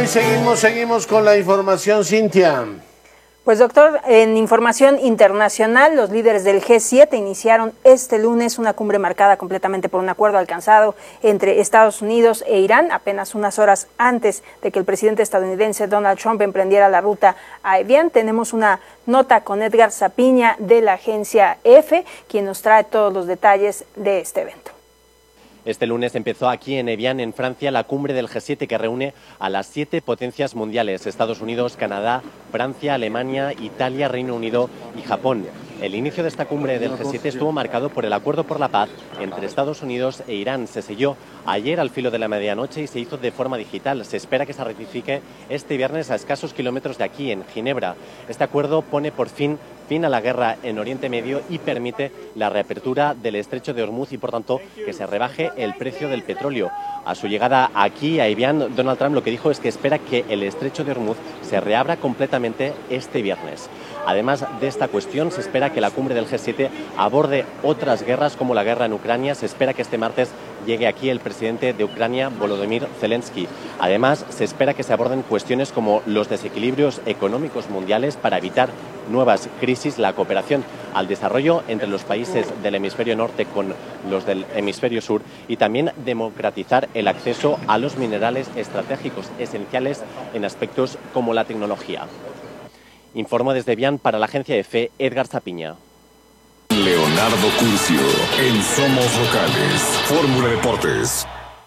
Seguimos con la información, Cintia. Pues doctor, en información internacional, los líderes del G7 iniciaron este lunes una cumbre marcada completamente por un acuerdo alcanzado entre Estados Unidos e Irán, apenas unas horas antes de que el presidente estadounidense Donald Trump emprendiera la ruta a Evian. Tenemos una nota con Edgar Zapiña de la agencia EFE, quien nos trae todos los detalles de este evento. Este lunes empezó aquí en Evian, en Francia, la cumbre del G7 que reúne a las 7 potencias mundiales: Estados Unidos, Canadá, Francia, Alemania, Italia, Reino Unido y Japón. El inicio de esta cumbre del G7 estuvo marcado por el acuerdo por la paz entre Estados Unidos e Irán. Se selló ayer al filo de la medianoche y se hizo de forma digital. Se espera que se ratifique este viernes a escasos kilómetros de aquí, en Ginebra. Este acuerdo pone por fin a la guerra en Oriente Medio y permite la reapertura del estrecho de Hormuz y, por tanto, que se rebaje el precio del petróleo. A su llegada aquí, a Evian, Donald Trump lo que dijo es que espera que el estrecho de Hormuz se reabra completamente este viernes. Además de esta cuestión, se espera que la cumbre del G7 aborde otras guerras como la guerra en Ucrania. Se espera que este martes llegue aquí el presidente de Ucrania, Volodymyr Zelensky. Además, se espera que se aborden cuestiones como los desequilibrios económicos mundiales para evitar nuevas crisis, la cooperación al desarrollo entre los países del hemisferio norte con los del hemisferio sur y también democratizar el acceso a los minerales estratégicos esenciales en aspectos como la tecnología. Informó desde Evian para la agencia EFE, Edgar Zapiña. Leonardo Curcio, en Somos Locales, Fórmula Deportes.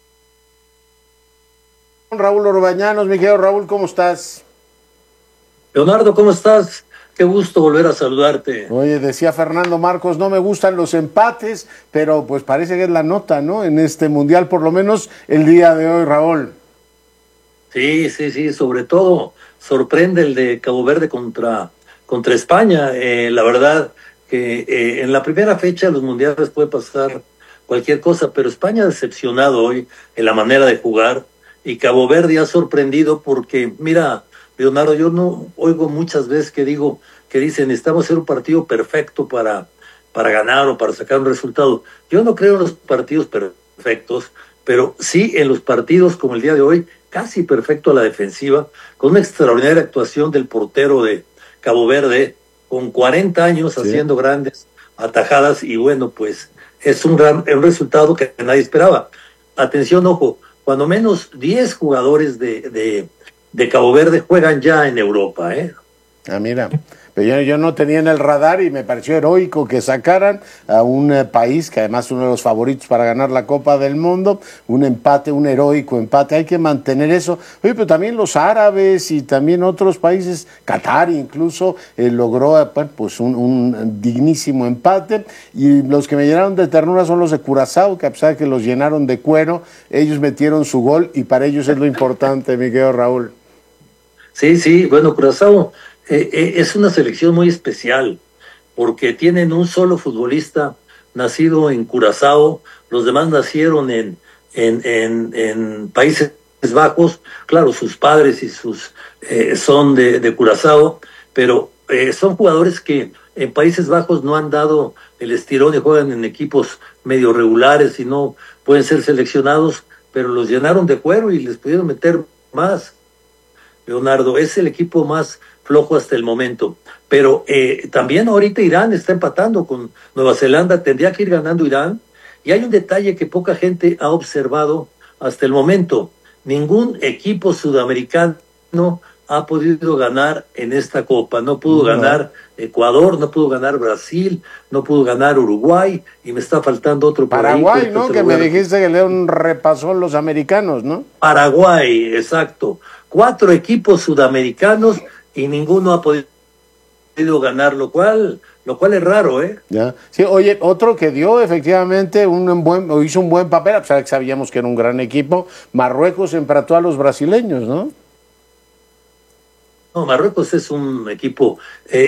Raúl Orbañanos, mi querido Raúl, ¿cómo estás? Leonardo, ¿cómo estás? Qué gusto volver a saludarte. Oye, decía Fernando Marcos, no me gustan los empates, pero pues parece que es la nota, ¿no? En este mundial, por lo menos el día de hoy, Raúl. Sí, sobre todo sorprende el de Cabo Verde contra España. La verdad que en la primera fecha de los mundiales puede pasar cualquier cosa, pero España ha decepcionado hoy en la manera de jugar y Cabo Verde ha sorprendido porque, mira, Leonardo, yo no oigo muchas veces que dicen necesitamos hacer un partido perfecto para ganar o para sacar un resultado. Yo no creo en los partidos perfectos, pero sí en los partidos como el día de hoy, casi perfecto a la defensiva, con una extraordinaria actuación del portero de Cabo Verde, con 40 años haciendo grandes atajadas, y bueno, pues es un resultado que nadie esperaba. Atención, ojo, cuando menos 10 jugadores de Cabo Verde juegan ya en Europa, ¿eh? Ah, mira, pero yo no tenía en el radar y me pareció heroico que sacaran a un país que además es uno de los favoritos para ganar la Copa del Mundo, un empate, un heroico empate, hay que mantener eso. Oye, pero también los árabes y también otros países, Qatar incluso, logró pues un dignísimo empate, y los que me llenaron de ternura son los de Curazao, que a pesar de que los llenaron de cuero, ellos metieron su gol y para ellos es lo importante, mi querido Raúl. Sí, bueno, Curazao es una selección muy especial porque tienen un solo futbolista nacido en Curazao, los demás nacieron en Países Bajos. Claro, sus padres y sus son de Curazao, pero son jugadores que en Países Bajos no han dado el estirón y juegan en equipos medio regulares y no pueden ser seleccionados, pero los llenaron de cuero y les pudieron meter más. Leonardo, es el equipo más flojo hasta el momento, pero también ahorita Irán está empatando con Nueva Zelanda, tendría que ir ganando Irán, y hay un detalle que poca gente ha observado hasta el momento: ningún equipo sudamericano ha podido ganar en esta Copa. No pudo ganar Ecuador, no pudo ganar Brasil, no pudo ganar Uruguay, y me está faltando otro Paraguay, ahí, ¿no? Que me dijiste que le un repasón los americanos, ¿no? Paraguay, exacto. 4 equipos sudamericanos y ninguno ha podido ganar, lo cual es raro, ¿eh? Ya. Sí, oye, otro que dio efectivamente hizo un buen papel, a pesar de que sabíamos que era un gran equipo, Marruecos empató a los brasileños, ¿no? No, Marruecos es un equipo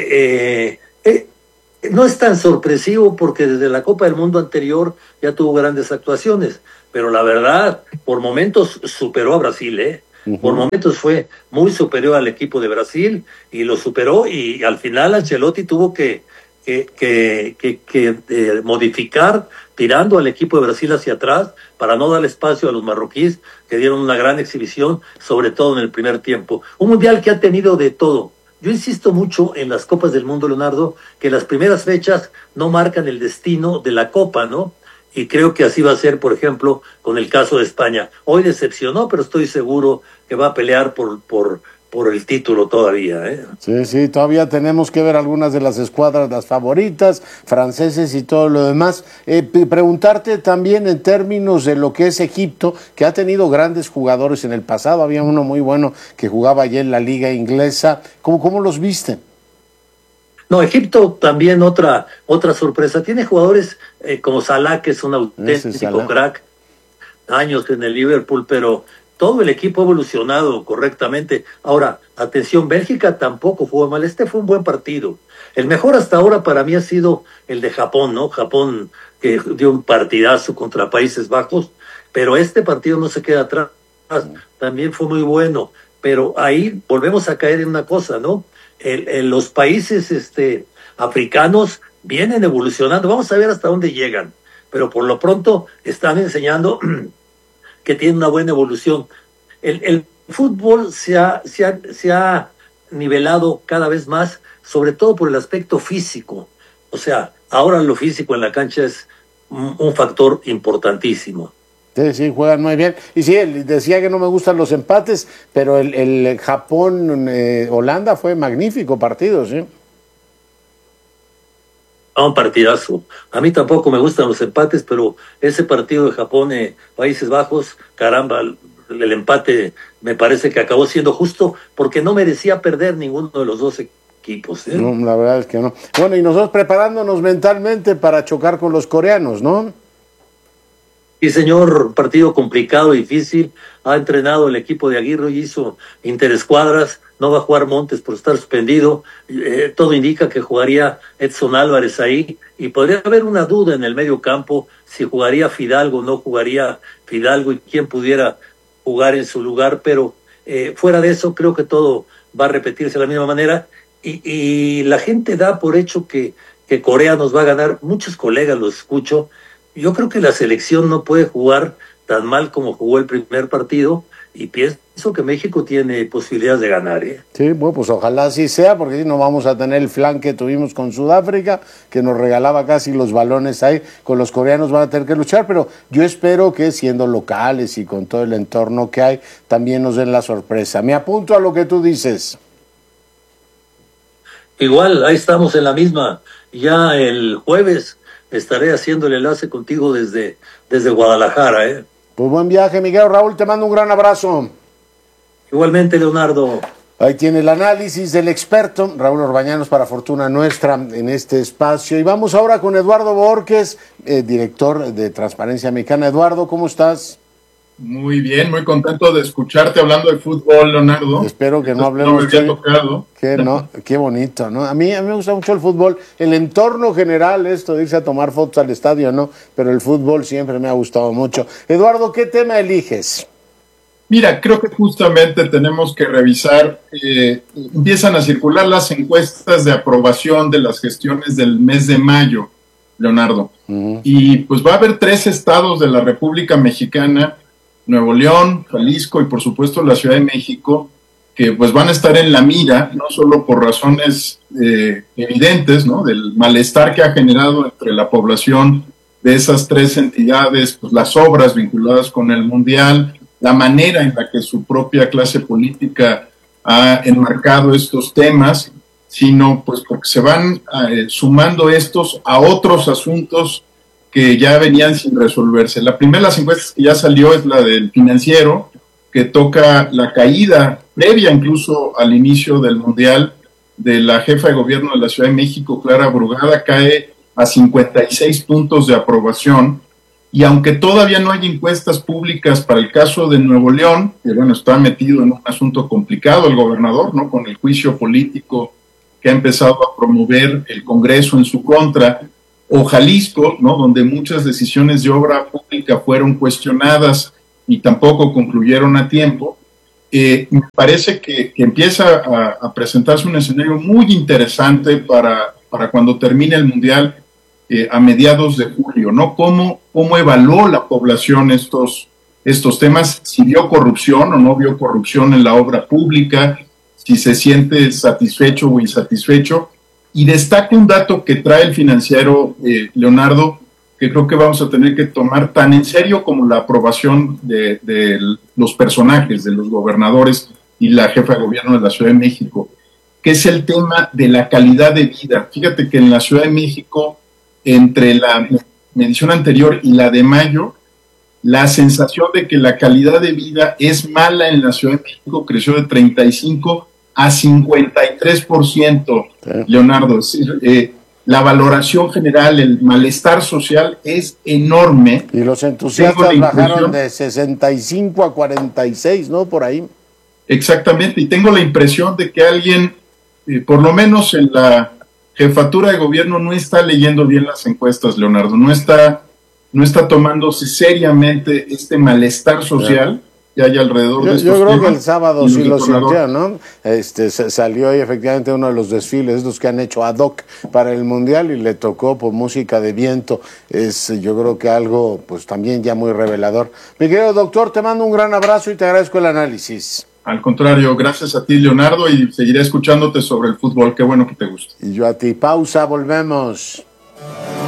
no es tan sorpresivo porque desde la Copa del Mundo anterior ya tuvo grandes actuaciones, pero la verdad, por momentos superó a Brasil, ¿eh? Por momentos fue muy superior al equipo de Brasil y lo superó, y al final Ancelotti tuvo que modificar, tirando al equipo de Brasil hacia atrás para no dar espacio a los marroquíes, que dieron una gran exhibición, sobre todo en el primer tiempo. Un mundial que ha tenido de todo. Yo insisto mucho en las Copas del Mundo, Leonardo, que las primeras fechas no marcan el destino de la Copa, ¿no? Y creo que así va a ser, por ejemplo, con el caso de España. Hoy decepcionó, pero estoy seguro que va a pelear por el título todavía, ¿eh? Sí, todavía tenemos que ver algunas de las escuadras, las favoritas, franceses y todo lo demás. Preguntarte también en términos de lo que es Egipto, que ha tenido grandes jugadores en el pasado. Había uno muy bueno que jugaba allí en la liga inglesa. ¿Cómo los viste? No, Egipto también otra sorpresa. Tiene jugadores como Salah, que es un auténtico crack, años en el Liverpool, pero todo el equipo ha evolucionado correctamente. Ahora, atención, Bélgica tampoco jugó mal. Este fue un buen partido. El mejor hasta ahora para mí ha sido el de Japón, ¿no? Japón que dio un partidazo contra Países Bajos, pero este partido no se queda atrás. También fue muy bueno. Pero ahí volvemos a caer en una cosa, ¿no? Los países africanos vienen evolucionando. Vamos a ver hasta dónde llegan. Pero por lo pronto están enseñando que tiene una buena evolución. El fútbol se ha nivelado cada vez más, sobre todo por el aspecto físico. O sea, ahora lo físico en la cancha es un factor importantísimo. Sí, juegan muy bien. Y sí, él decía que no me gustan los empates, pero el Japón-Holanda fue magnífico partido, ¿sí? Un partidazo. A mí tampoco me gustan los empates, pero ese partido de Japón, Países Bajos, caramba, el empate me parece que acabó siendo justo porque no merecía perder ninguno de los dos equipos, ¿eh? No, la verdad es que no. Bueno, y nosotros preparándonos mentalmente para chocar con los coreanos, ¿no? Sí, señor, partido complicado, difícil. Ha entrenado el equipo de Aguirre y hizo interescuadras. No va a jugar Montes por estar suspendido. Todo indica que jugaría Edson Álvarez ahí. Y podría haber una duda en el medio campo si jugaría Fidalgo o no jugaría Fidalgo y quién pudiera jugar en su lugar. Pero fuera de eso, creo que todo va a repetirse de la misma manera. Y la gente da por hecho que Corea nos va a ganar. Muchos colegas los escucho. Yo creo que la selección no puede jugar tan mal como jugó el primer partido y pienso que México tiene posibilidades de ganar, ¿eh? Sí, bueno, pues ojalá así sea, porque si no vamos a tener el flan que tuvimos con Sudáfrica, que nos regalaba casi los balones ahí. Con los coreanos van a tener que luchar, pero yo espero que siendo locales y con todo el entorno que hay, también nos den la sorpresa. Me apunto a lo que tú dices. Igual, ahí estamos en la misma. Ya el jueves estaré haciendo el enlace contigo desde Guadalajara, ¿eh? Pues buen viaje, Miguel. Raúl, te mando un gran abrazo. Igualmente, Leonardo. Ahí tiene el análisis del experto Raúl Orbañanos para fortuna nuestra en este espacio. Y vamos ahora con Eduardo Borges, director de Transparencia Mexicana. Eduardo, ¿cómo estás? Muy bien, muy contento de escucharte hablando de fútbol, Leonardo. Espero que no hablemos. No me había tocado. Qué bonito, ¿no? A mí me gusta mucho el fútbol, el entorno general, esto de irse a tomar fotos al estadio, ¿no? Pero el fútbol siempre me ha gustado mucho. Eduardo, ¿qué tema eliges? Mira, creo que justamente tenemos que revisar, empiezan a circular las encuestas de aprobación de las gestiones del mes de mayo, Leonardo. Y pues va a haber 3 estados de la República Mexicana, Nuevo León, Jalisco y por supuesto la Ciudad de México, que pues van a estar en la mira, no solo por razones evidentes, ¿no? Del malestar que ha generado entre la población de esas 3 entidades, pues las obras vinculadas con el Mundial, la manera en la que su propia clase política ha enmarcado estos temas, sino pues porque se van sumando estos a otros asuntos que ya venían sin resolverse. La primera de las encuestas que ya salió es la del Financiero, que toca la caída previa incluso al inicio del Mundial de la jefa de gobierno de la Ciudad de México, Clara Brugada, cae a 56 puntos de aprobación. Y aunque todavía no hay encuestas públicas para el caso de Nuevo León, que bueno, está metido en un asunto complicado el gobernador, ¿no? Con el juicio político que ha empezado a promover el Congreso en su contra, o Jalisco, ¿no? Donde muchas decisiones de obra pública fueron cuestionadas y tampoco concluyeron a tiempo, me parece que empieza a presentarse un escenario muy interesante para para cuando termine el Mundial a mediados de julio, ¿no? ¿Cómo evaluó la población estos temas? Si vio corrupción o no vio corrupción en la obra pública, si se siente satisfecho o insatisfecho. Y destaca un dato que trae el Financiero, Leonardo, que creo que vamos a tener que tomar tan en serio como la aprobación de los personajes, de los gobernadores y la jefa de gobierno de la Ciudad de México, que es el tema de la calidad de vida. Fíjate que en la Ciudad de México, entre la medición anterior y la de mayo, la sensación de que la calidad de vida es mala en la Ciudad de México creció de 35 a 53%, Leonardo. Es decir, la valoración general, el malestar social es enorme. Y los entusiastas bajaron de 65 a 46, ¿no? Por ahí. Exactamente, y tengo la impresión de que alguien, por lo menos en la jefatura de gobierno, no está leyendo bien las encuestas, Leonardo, no está tomándose seriamente este malestar social que hay alrededor de estos temas. Yo creo que el sábado sí lo sintió, ¿no? Salió ahí efectivamente uno de los desfiles, estos que han hecho ad hoc para el Mundial, y le tocó por música de viento. Yo creo que algo, pues también ya muy revelador. Mi querido doctor, te mando un gran abrazo y te agradezco el análisis. Al contrario, gracias a ti, Leonardo, y seguiré escuchándote sobre el fútbol. Qué bueno que te gusta. Y yo a ti. Pausa, volvemos.